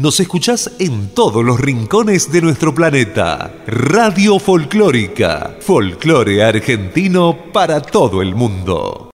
Nos escuchás en todos los rincones de nuestro planeta. Radio Folclórica, folclore argentino para todo el mundo.